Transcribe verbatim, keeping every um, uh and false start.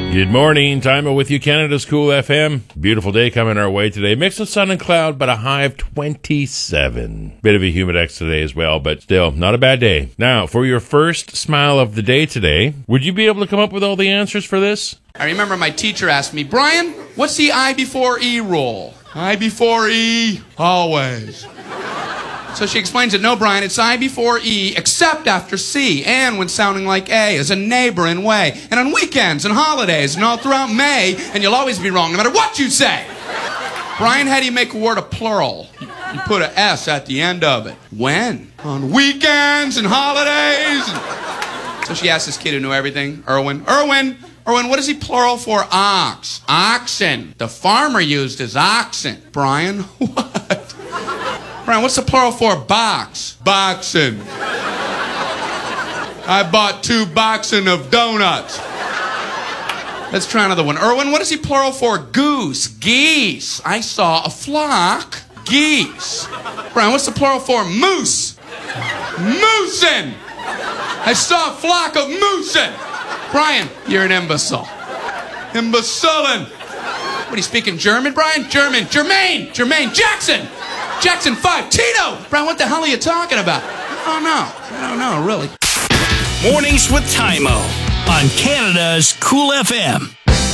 Good morning. Time with you, Canada's Cool F M. Beautiful day coming our way today. Mix of sun and cloud, but a high of twenty-seven. Bit of a humidex today as well, but still not a bad day. Now, for your first smile of the day today, would you be able to come up with all the answers for this? I remember my teacher asked me, Brian, what's the I before E rule? I before E, always. So she explains it, no, Brian, it's I before E, except after C, and when sounding like A, as a neighboring way, and on weekends and holidays, and all throughout May, and you'll always be wrong, no matter what you say. Brian, how do you make a word a plural? You, you put an S at the end of it. When? On weekends and holidays. And... So she asked this kid who knew everything, Erwin, Erwin, Erwin, what is he plural for ox? Oxen. The farmer used his oxen. Brian, what? Brian, what's the plural for box? Boxing. I bought two boxing of donuts. Let's try another one. Erwin, what is he plural for goose? Geese. I saw a flock. Geese. Brian, what's the plural for moose? Moosin. I saw a flock of moosin. Brian, you're an imbecile. Imbecilin. What, are you speaking German, Brian? German. Jermaine. Jermaine Jackson. Jackson five. Tito. Brian, what the hell are you talking about? I don't know. I don't know, really. Mornings with Tymo on Canada's Cool F M.